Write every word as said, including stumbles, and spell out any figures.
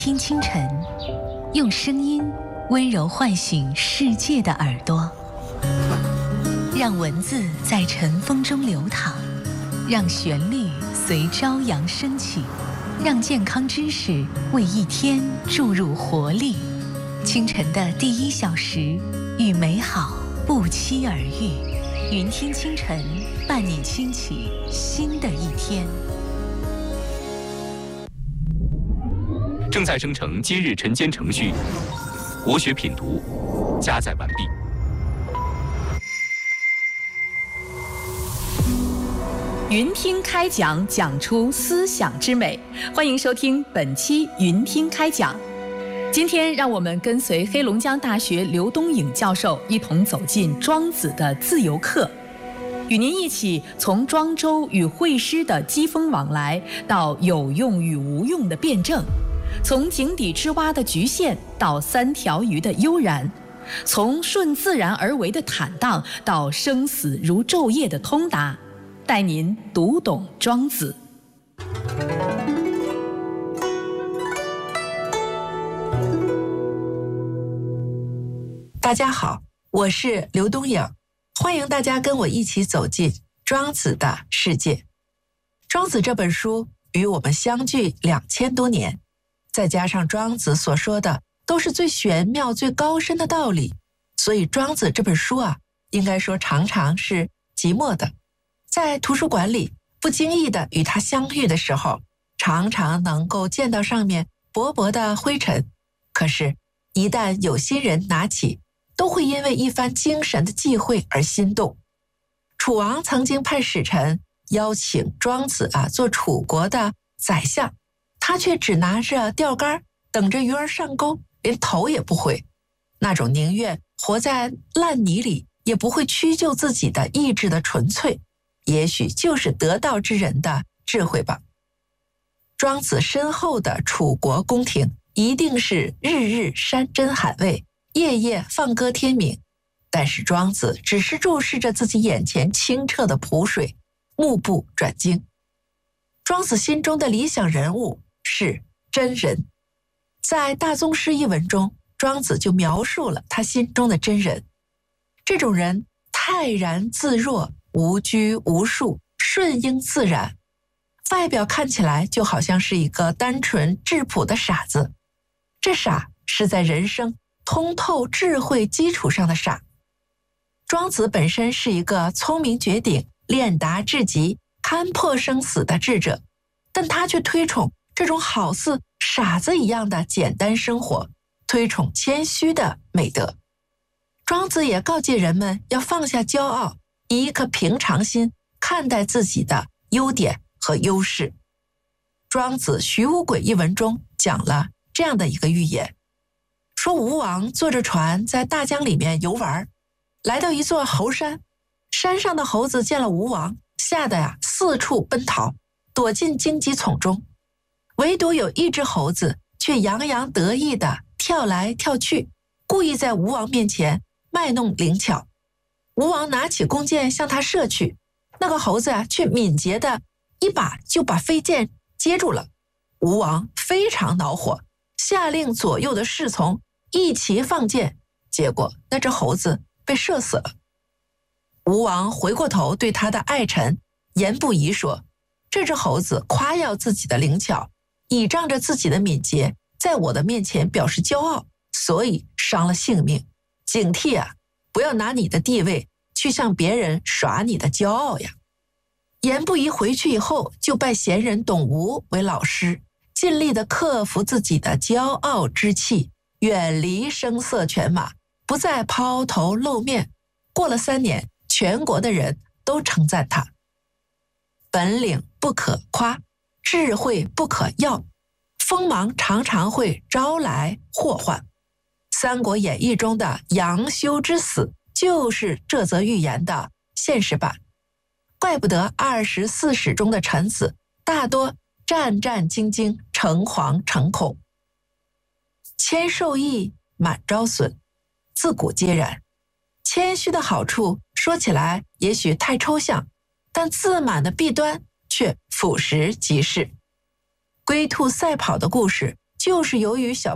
听清晨，用声音温柔唤醒世界的耳朵，让文字在晨风中流淌，让旋律随朝阳升起，让健康知识为一天注入活力。清晨的第一小时，与美好不期而遇。云听清晨，伴你轻启新的一天。 正在生成今日晨间程序，国学品读加载完毕。 云听开讲，讲出思想之美。欢迎收听本期云听开讲。今天让我们跟随黑龙江大学刘东颖教授一同走进庄子的自由课，与您一起从庄周与惠施的机锋往来，到有用与无用的辩证，从井底之蛙的局限到三条鱼的悠然，从顺自然而为的坦荡到生死如昼夜的通达，带您读懂庄子。 大家好，我是刘东颖，欢迎大家跟我一起走进庄子的世界。庄子这本书与我们相距两千多年，再加上庄子所说的都是最玄妙最高深的道理，所以庄子这本书啊，应该说常常是寂寞的。在图书馆里不经意的与它相遇的时候，常常能够见到上面薄薄的灰尘，可是一旦有心人拿起，都会因为一番精神的际会而心动。楚王曾经派使臣邀请庄子啊做楚国的宰相，他却只拿着钓竿等着鱼儿上钩，连头也不回，那种宁愿活在烂泥里也不会屈就自己的意志的纯粹，也许就是得道之人的智慧吧。庄子身后的楚国宫廷一定是日日山珍海味，夜夜放歌天明，但是庄子只是注视着自己眼前清澈的蒲水，目不转睛。庄子心中的理想人物是真人。在《大宗师》一文中，庄子就描述了他心中的真人。这种人泰然自若，无拘无束，顺应自然，外表看起来就好像是一个单纯质朴的傻子，这傻是在人生通透智慧基础上的傻。庄子本身是一个聪明绝顶、练达至极、看破生死的智者，但他却推崇这种好似傻子一样的简单生活，推崇谦虚的美德。庄子也告诫人们要放下骄傲，以一颗平常心看待自己的优点和优势。庄子《徐无鬼》一文中讲了这样的一个寓言，说吴王坐着船在大江里面游玩，来到一座猴山，山上的猴子见了吴王，吓得呀四处奔逃，躲进荆棘丛中，唯独有一只猴子却洋洋得意地跳来跳去，故意在吴王面前卖弄灵巧。吴王拿起弓箭向他射去，那个猴子啊却敏捷地一把就把飞箭接住了。吴王非常恼火，下令左右的侍从一齐放箭，结果那只猴子被射死了。吴王回过头对他的爱臣颜不疑说，这只猴子夸耀自己的灵巧，倚仗着自己的敏捷，在我的面前表示骄傲，所以伤了性命。警惕啊，不要拿你的地位去向别人耍你的骄傲呀。颜不疑回去以后，就拜贤人董吴为老师，尽力地克服自己的骄傲之气，远离声色犬马，不再抛头露面。过了三年，全国的人都称赞他。本领不可夸，智慧不可耀，锋芒常常会招来祸患。《三国演义》中的杨修之死就是这则寓言的现实版，怪不得二十四史中的臣子大多战战兢兢，诚惶诚恐。谦受益，满招损，自古皆然。谦虚的好处说起来也许太抽象，但自满的弊端却俯拾即是。龟兔赛跑的故事就是由于小